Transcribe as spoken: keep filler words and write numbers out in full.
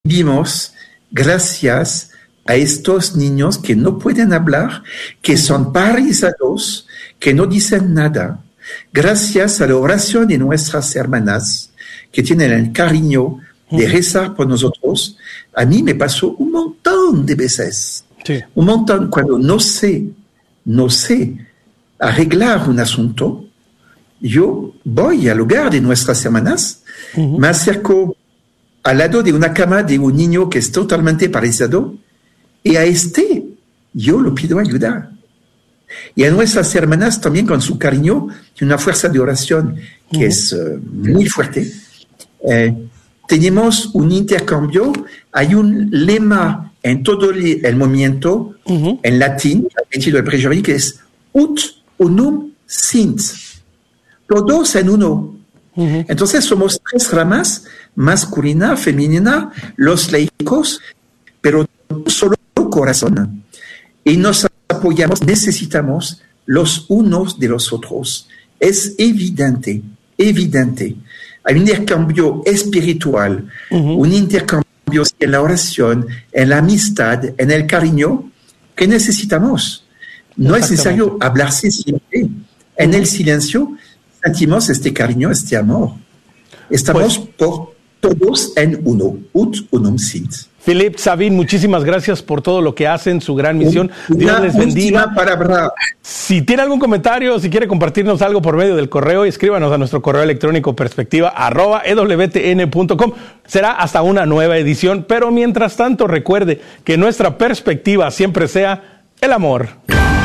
vivimos gracias a estos niños que no pueden hablar, que son paralizados, que no dicen nada. Gracias a la oración de nuestras hermanas, que tienen el cariño de rezar por nosotros. A mí me pasó un montón de veces. Sí. Un montón. Cuando no sé, no sé arreglar un asunto, yo voy al hogar de nuestras hermanas, uh-huh. me acerco al lado de una cama de un niño que es totalmente paralizado, y a este yo le pido ayuda. Y a nuestras hermanas también, con su cariño y una fuerza de oración que uh-huh. es uh, muy fuerte, eh, tenemos un intercambio. Hay un lema en todo el, el movimiento, uh-huh. en latín, metido el prejuicio, que es ut unum sint. Todos en uno. Uh-huh. Entonces somos tres ramas, masculina, femenina, los laicos, pero solo corazón. Y nos apoyamos, necesitamos los unos de los otros. Es evidente, evidente. Hay un intercambio espiritual, uh-huh. un intercambio en la oración, en la amistad, en el cariño, que necesitamos. No es necesario hablarse siempre. En uh-huh. el silencio sentimos este cariño, este amor. Estamos pues, por todos en uno. Ut unum sint. Philippe, Sabine, muchísimas gracias por todo lo que hacen, su gran misión. Una Dios les bendiga. Palabra. Si tiene algún comentario, si quiere compartirnos algo por medio del correo, escríbanos a nuestro correo electrónico perspectiva arroba e w t n punto com. Será hasta una nueva edición, pero mientras tanto recuerde que nuestra perspectiva siempre sea el amor.